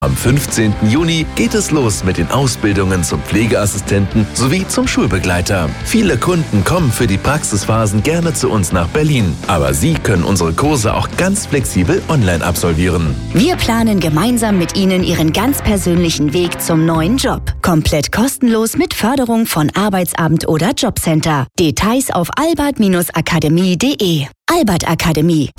Am 15. Juni geht es los mit den Ausbildungen zum Pflegeassistenten sowie zum Schulbegleiter. Viele Kunden kommen für die Praxisphasen gerne zu uns nach Berlin, aber Sie können unsere Kurse auch ganz flexibel online absolvieren. Wir planen gemeinsam mit Ihnen Ihren ganz persönlichen Weg zum neuen Job. Komplett kostenlos mit Förderung von Arbeitsamt oder Jobcenter. Details auf albert-akademie.de. Albert Akademie.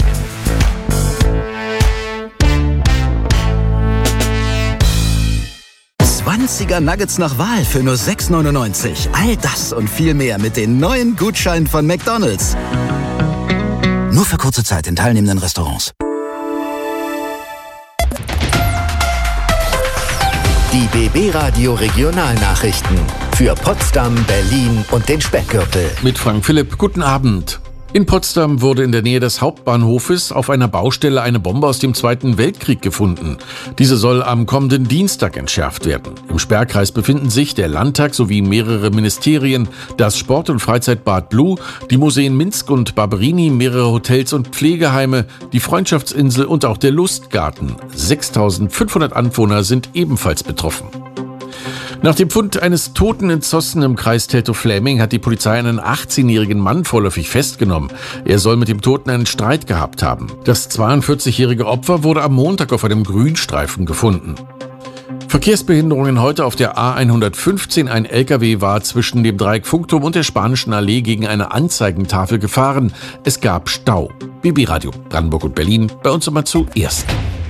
20er Nuggets nach Wahl für nur 6,99. All das und viel mehr mit den neuen Gutscheinen von McDonald's. Nur für kurze Zeit in teilnehmenden Restaurants. Die BB Radio Regionalnachrichten für Potsdam, Berlin und den Speckgürtel. Mit Frank Philipp, guten Abend. In Potsdam wurde in der Nähe des Hauptbahnhofes auf einer Baustelle eine Bombe aus dem Zweiten Weltkrieg gefunden. Diese soll am kommenden Dienstag entschärft werden. Im Sperrkreis befinden sich der Landtag sowie mehrere Ministerien, das Sport- und Freizeitbad Blue, die Museen Minsk und Barberini, mehrere Hotels und Pflegeheime, die Freundschaftsinsel und auch der Lustgarten. 6.500 Anwohner sind ebenfalls betroffen. Nach dem Fund eines Toten in Zossen im Kreis Teltow-Fläming hat die Polizei einen 18-jährigen Mann vorläufig festgenommen. Er soll mit dem Toten einen Streit gehabt haben. Das 42-jährige Opfer wurde am Montag auf einem Grünstreifen gefunden. Verkehrsbehinderungen heute auf der A115. Ein LKW war zwischen dem Dreieck Funkturm und der Spanischen Allee gegen eine Anzeigentafel gefahren. Es gab Stau. BB Radio Brandenburg und Berlin, bei uns immer zuerst.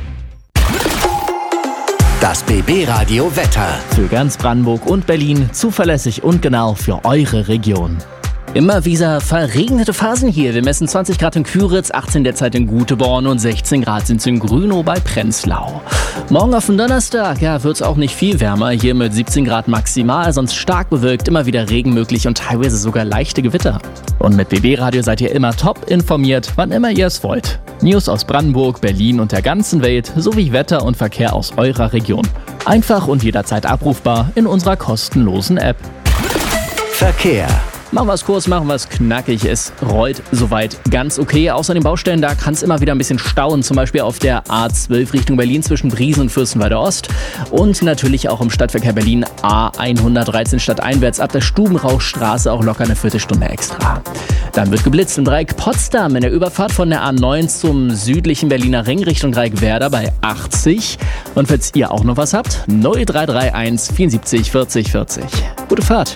Das BB Radio Wetter. Für ganz Brandenburg und Berlin zuverlässig und genau für eure Region. Immer wieder verregnete Phasen hier. Wir messen 20 Grad in Küritz, 18 derzeit in Guteborn und 16 Grad sind es in Grünow bei Prenzlau. Morgen auf den Donnerstag, wird es auch nicht viel wärmer. Hier mit 17 Grad maximal, sonst stark bewölkt, immer wieder Regen möglich und teilweise sogar leichte Gewitter. Und mit BB Radio seid ihr immer top informiert, wann immer ihr es wollt. News aus Brandenburg, Berlin und der ganzen Welt sowie Wetter und Verkehr aus eurer Region. Einfach und jederzeit abrufbar in unserer kostenlosen App. Verkehr. Machen wir es kurz, machen wir es knackig. Es rollt soweit ganz okay. Außer den Baustellen, da kann es immer wieder ein bisschen stauen. Zum Beispiel auf der A12 Richtung Berlin zwischen Briesen und Fürstenwalde Ost. Und natürlich auch im Stadtverkehr Berlin A113 stadteinwärts ab der Stubenrauchstraße auch locker eine Viertelstunde extra. Dann wird geblitzt im Dreieck Potsdam in der Überfahrt von der A9 zum südlichen Berliner Ring Richtung Dreieck Werder bei 80. Und falls ihr auch noch was habt, 0331 74 40 40. Gute Fahrt.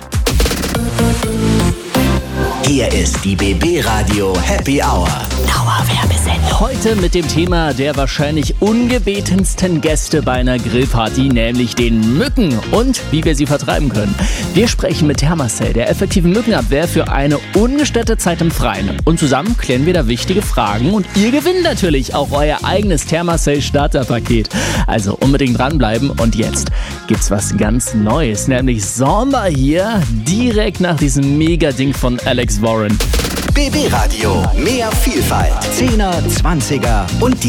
Hier ist die BB Radio Happy Hour. Dauerwerbesendung. Heute mit dem Thema der wahrscheinlich ungebetensten Gäste bei einer Grillparty, nämlich den Mücken und wie wir sie vertreiben können. Wir sprechen mit Thermacell, der effektiven Mückenabwehr für eine ungestörte Zeit im Freien. Und zusammen klären wir da wichtige Fragen und ihr gewinnt natürlich auch euer eigenes Thermacell Starterpaket. Also unbedingt dranbleiben und jetzt gibt's was ganz Neues, nämlich Samba hier direkt nach diesem Mega-Ding von Alex Warren. BB Radio, mehr Vielfalt. 10er, 20er und die